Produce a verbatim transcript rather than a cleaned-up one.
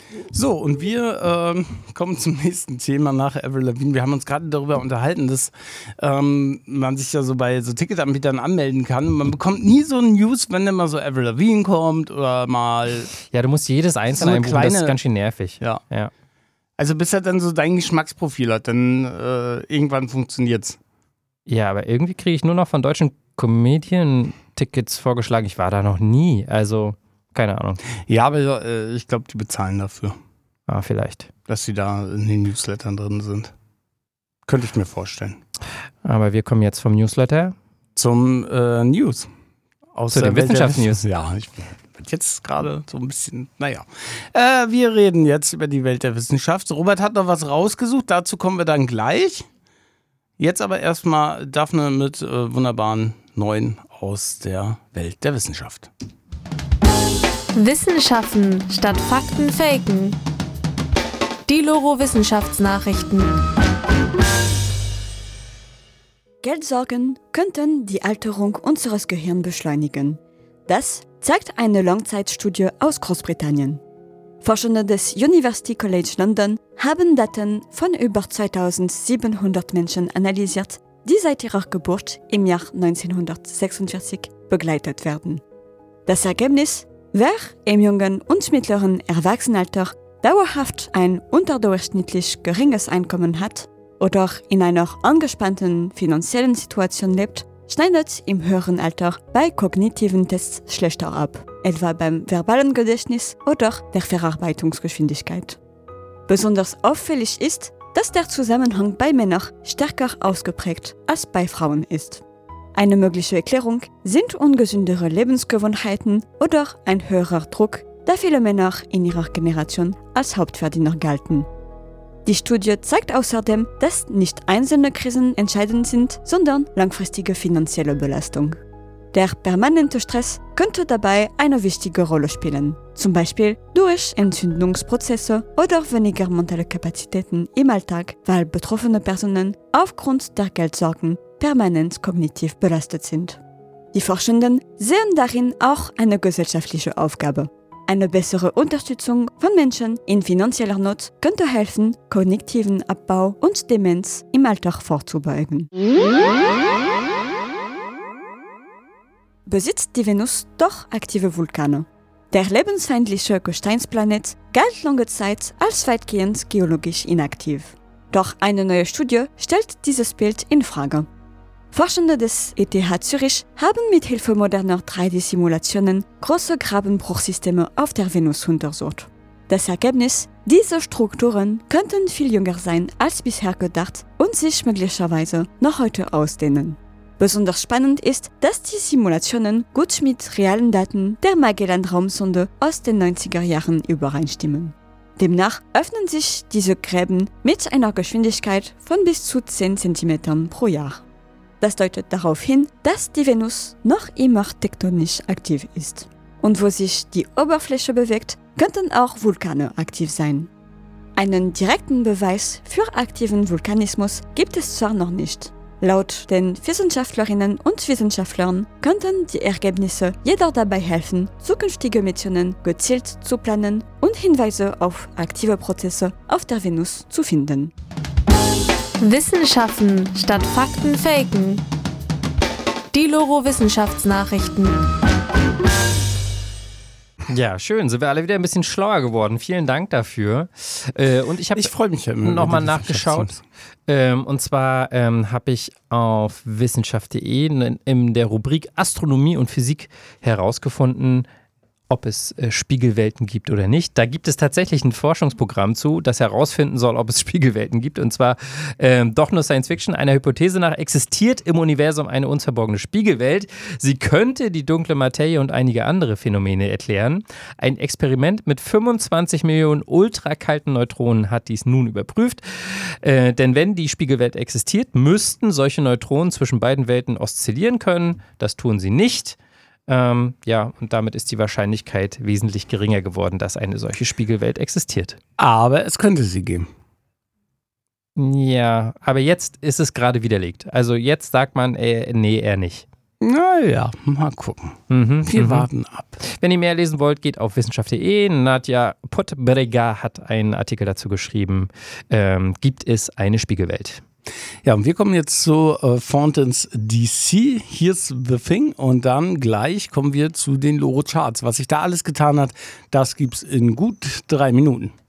So, und wir ähm, kommen zum nächsten Thema nach Avril Lavigne. Wir haben uns gerade darüber unterhalten, dass ähm, man sich ja so bei so Ticketanbietern anmelden kann. Man bekommt nie so News, wenn dann mal so Avril Lavigne kommt oder mal... Ja, du musst jedes einzelne so einbuchen, kleine, das ist ganz schön nervig. Ja. ja. Also bis er dann so dein Geschmacksprofil hat, dann äh, irgendwann funktioniert's. Ja, aber irgendwie kriege ich nur noch von deutschen Comedian-Tickets vorgeschlagen. Ich war da noch nie, also keine Ahnung. Ja, aber äh, ich glaube, die bezahlen dafür. Ah, vielleicht. Dass sie da in den Newslettern drin sind. Könnte ich mir vorstellen. Aber wir kommen jetzt vom Newsletter zum äh, News. Aus Zu den Wissenschaftsnews. Ja, ich bin jetzt gerade so ein bisschen, naja. Äh, wir reden jetzt über die Welt der Wissenschaft. Robert hat noch was rausgesucht, dazu kommen wir dann gleich. Jetzt aber erstmal Daphne mit äh, wunderbaren Neuen aus der Welt der Wissenschaft. Wissenschaften statt Fakten faken. Die Loro Wissenschaftsnachrichten. Geldsorgen könnten die Alterung unseres Gehirns beschleunigen. Das zeigt eine Langzeitstudie aus Großbritannien. Forschende des University College London haben Daten von über zweitausendsiebenhundert Menschen analysiert, die seit ihrer Geburt im Jahr neunzehnhundertsechsundvierzig begleitet werden. Das Ergebnis: Wer im jungen und mittleren Erwachsenenalter dauerhaft ein unterdurchschnittlich geringes Einkommen hat oder in einer angespannten finanziellen Situation lebt, schneidet im höheren Alter bei kognitiven Tests schlechter ab, etwa beim verbalen Gedächtnis oder der Verarbeitungsgeschwindigkeit. Besonders auffällig ist, dass der Zusammenhang bei Männern stärker ausgeprägt als bei Frauen ist. Eine mögliche Erklärung sind ungesündere Lebensgewohnheiten oder ein höherer Druck, da viele Männer in ihrer Generation als Hauptverdiener galten. Die Studie zeigt außerdem, dass nicht einzelne Krisen entscheidend sind, sondern langfristige finanzielle Belastung. Der permanente Stress könnte dabei eine wichtige Rolle spielen, zum Beispiel durch Entzündungsprozesse oder weniger mentale Kapazitäten im Alltag, weil betroffene Personen aufgrund der Geldsorgen permanent kognitiv belastet sind. Die Forschenden sehen darin auch eine gesellschaftliche Aufgabe. Eine bessere Unterstützung von Menschen in finanzieller Not könnte helfen, kognitiven Abbau und Demenz im Alter vorzubeugen. Besitzt die Venus doch aktive Vulkane? Der lebensfeindliche Gesteinsplanet galt lange Zeit als weitgehend geologisch inaktiv. Doch eine neue Studie stellt dieses Bild in Frage. Forschende des E T H Zürich haben mit Hilfe moderner drei D-Simulationen große Grabenbruchsysteme auf der Venus untersucht. Das Ergebnis: Diese Strukturen könnten viel jünger sein als bisher gedacht und sich möglicherweise noch heute ausdehnen. Besonders spannend ist, dass die Simulationen gut mit realen Daten der Magellan-Raumsonde aus den neunziger Jahren übereinstimmen. Demnach öffnen sich diese Gräben mit einer Geschwindigkeit von bis zu zehn Zentimetern pro Jahr. Das deutet darauf hin, dass die Venus noch immer tektonisch aktiv ist. Und wo sich die Oberfläche bewegt, könnten auch Vulkane aktiv sein. Einen direkten Beweis für aktiven Vulkanismus gibt es zwar noch nicht. Laut den Wissenschaftlerinnen und Wissenschaftlern könnten die Ergebnisse jeder dabei helfen, zukünftige Missionen gezielt zu planen und Hinweise auf aktive Prozesse auf der Venus zu finden. Wissenschaften statt Fakten faken. Die Loro Wissenschaftsnachrichten. Ja, schön. Sind wir alle wieder ein bisschen schlauer geworden. Vielen Dank dafür. Äh, und ich habe Ich freue mich ja immer. nochmal nachgeschaut. Ähm, und zwar ähm, habe ich auf wissenschaft punkt de in, in der Rubrik Astronomie und Physik herausgefunden, ob es äh, Spiegelwelten gibt oder nicht. Da gibt es tatsächlich ein Forschungsprogramm zu, das herausfinden soll, ob es Spiegelwelten gibt. Und zwar ähm, doch nur Science Fiction. Einer Hypothese nach existiert im Universum eine uns verborgene Spiegelwelt. Sie könnte die dunkle Materie und einige andere Phänomene erklären. Ein Experiment mit fünfundzwanzig Millionen ultrakalten Neutronen hat dies nun überprüft. Äh, denn wenn die Spiegelwelt existiert, müssten solche Neutronen zwischen beiden Welten oszillieren können. Das tun sie nicht. Ähm, ja, und damit ist die Wahrscheinlichkeit wesentlich geringer geworden, dass eine solche Spiegelwelt existiert. Aber es könnte sie geben. Ja, aber jetzt ist es gerade widerlegt. Also jetzt sagt man, äh, nee, eher nicht. Naja, mal gucken. Mhm, Wir mhm. warten ab. Wenn ihr mehr lesen wollt, geht auf wissenschaft punkt de. Nadja Pottbrega hat einen Artikel dazu geschrieben. Ähm, gibt es eine Spiegelwelt? Ja, und wir kommen jetzt zu äh, Fountains D C. Here's the thing. Und dann gleich kommen wir zu den Loro Charts. Was sich da alles getan hat, das gibt's in gut drei Minuten.